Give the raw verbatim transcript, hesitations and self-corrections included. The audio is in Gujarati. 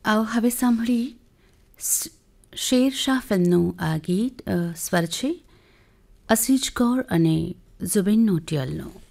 આવો હવે સાંભળી શેરશાહ ફિલ્મનું આ ગીત. સ્વર છે અસીજ કૌર અને ઝુબિન નોટિયાલનો.